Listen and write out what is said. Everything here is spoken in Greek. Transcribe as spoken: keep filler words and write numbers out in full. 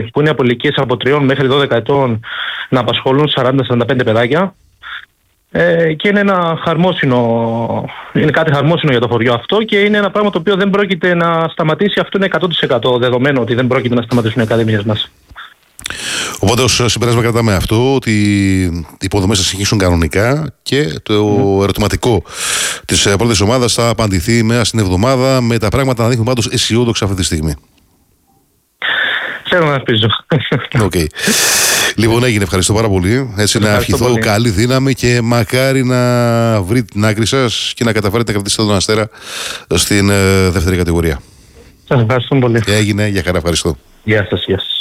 που είναι από ηλικίες από τριών μέχρι δώδεκα ετών να απασχολούν σαράντα με σαράντα πέντε παιδάκια. Ε, και είναι ένα χαρμόσυνο, είναι κάτι χαρμόσυνο για το χωριό αυτό και είναι ένα πράγμα το οποίο δεν πρόκειται να σταματήσει. Αυτό είναι εκατό τοις εκατό δεδομένο ότι δεν πρόκειται να σταματήσουν οι ακαδημίες μας. Οπότε ως συμπέρασμα κρατάμε αυτό, ότι οι υποδομές θα συνεχίσουν κανονικά και το mm. ερωτηματικό της πρώτης ομάδας θα απαντηθεί μέσα στην εβδομάδα, με τα πράγματα να δείχνουν πάντως αισιόδοξα αυτή τη στιγμή. Θέλω να ελπίζω. Okay. Λοιπόν, έγινε. Ευχαριστώ πάρα πολύ. Έτσι, να ευχηθώ πολύ. Καλή δύναμη και μακάρι να βρει την άκρη σας και να καταφέρετε να κρατήσετε τον Αστέρα στην ε, δεύτερη κατηγορία. Σας ευχαριστώ πολύ. Έγινε. Για χαρά. Ευχαριστώ. Γεια σας. Γεια σας.